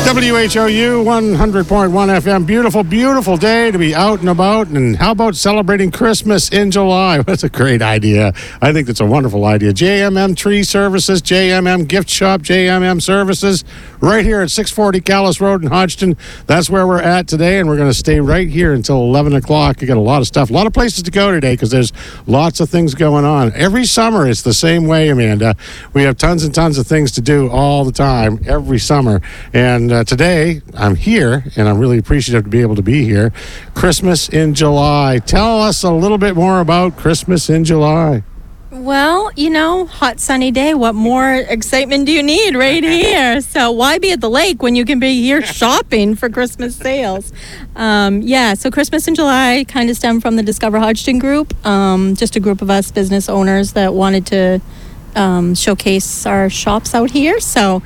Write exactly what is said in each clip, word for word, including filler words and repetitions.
W H O U one hundred point one F M. Beautiful, beautiful day to be out and about. And how about celebrating Christmas in July? That's a great idea. I think that's a wonderful idea. J M M Tree Services, J M M Gift Shop, J M M Services, right here at six forty Callis Road in Hodgson. That's where we're at today, and we're going to stay right here until eleven o'clock. You got a lot of stuff, a lot of places to go today because there's lots of things going on. Every summer, it's the same way, Amanda. We have tons and tons of things to do all the time, every summer. And uh, today, I'm here, and I'm really appreciative to be able to be here. Christmas in July. Tell us a little bit more about Christmas in July. Well, you know, hot sunny day. What more excitement do you need right here? So why be at the lake when you can be here shopping for Christmas sales? Um, yeah, so Christmas in July kind of stemmed from the Discover Hodgson group, um, just a group of us business owners that wanted to um, showcase our shops out here. So,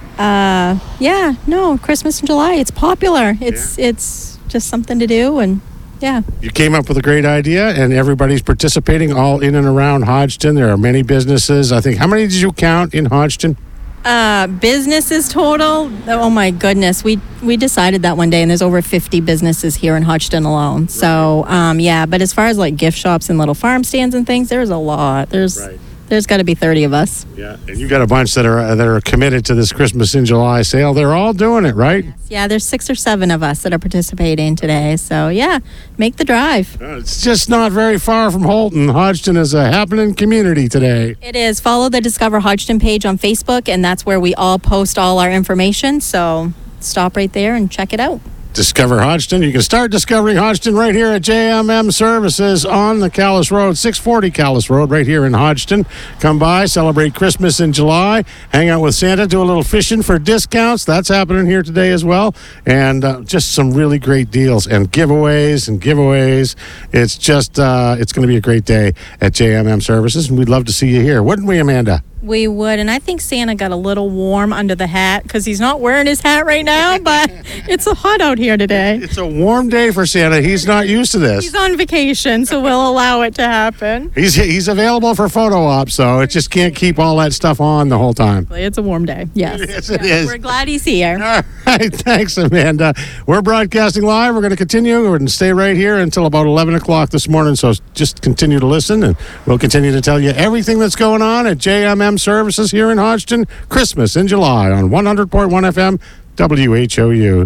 uh, yeah, no, Christmas in July, it's popular. It's yeah. It's just something to do, and yeah. You came up with a great idea, and everybody's participating all in and around Hodgson. There are many businesses. I think, how many did you count in Hodgson? Uh, businesses total? Oh, my goodness. We we decided that one day, and there's over fifty businesses here in Hodgson alone. Right. So, um, yeah, but as far as, like, gift shops and little farm stands and things, there's a lot. There's... Right. There's got to be thirty of us. Yeah, and you got a bunch that are that are committed to this Christmas in July sale. They're all doing it, right? Yes. Yeah, there's six or seven of us that are participating today. So, yeah, make the drive. Uh, it's just not very far from Holton. Hodgson is a happening community today. It is. Follow the Discover Hodgson page on Facebook, and that's where we all post all our information. So stop right there and check it out. Discover Hodgson. You can start discovering Hodgson right here at J M M Services on the Callis Road, six forty Callis Road, right here in Hodgson. Come by, celebrate Christmas in July, hang out with Santa, do a little fishing for discounts. That's happening here today as well. And uh, just some really great deals and giveaways and giveaways. It's just, uh, it's going to be a great day at J M M Services, and we'd love to see you here. Wouldn't we, Amanda? We would, and I think Santa got a little warm under the hat because he's not wearing his hat right now, but it's so hot out here today. It's a warm day for Santa. He's not used to this. He's on vacation, so we'll allow it to happen. He's he's available for photo ops, so it just can't keep all that stuff on the whole time. It's a warm day, yes. Yes, it yeah, is. We're glad he's here. All right, thanks, Amanda. We're broadcasting live. We're going to continue. We're going to stay right here until about eleven o'clock this morning, so just continue to listen, and we'll continue to tell you everything that's going on at J M M Services here in Hodgson. Christmas in July on one hundred point one F M W H O U.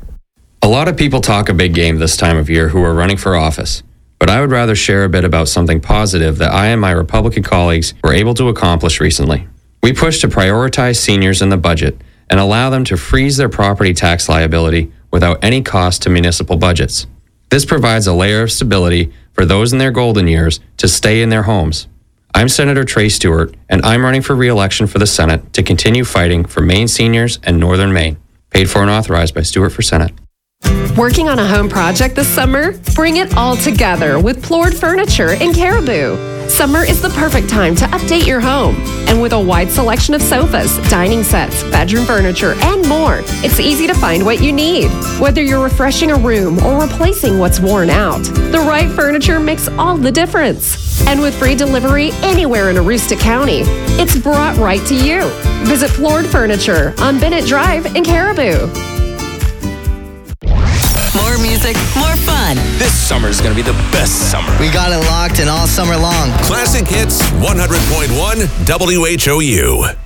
A lot of people talk a big game this time of year who are running for office, but I would rather share a bit about something positive that I and my Republican colleagues were able to accomplish recently. We pushed to prioritize seniors in the budget and allow them to freeze their property tax liability without any cost to municipal budgets. This provides a layer of stability for those in their golden years to stay in their homes. I'm Senator Trey Stewart, and I'm running for re-election for the Senate to continue fighting for Maine seniors and Northern Maine. Paid for and authorized by Stewart for Senate. Working on a home project this summer? Bring it all together with Plord Furniture in Caribou. Summer is the perfect time to update your home. And with a wide selection of sofas, dining sets, bedroom furniture, and more, it's easy to find what you need. Whether you're refreshing a room or replacing what's worn out, the right furniture makes all the difference. And with free delivery anywhere in Aroostook County, it's brought right to you. Visit Plord Furniture on Bennett Drive in Caribou. More music, more fun. This summer is going to be the best summer. We got it locked in all summer long. Classic Hits one hundred point one W H O U.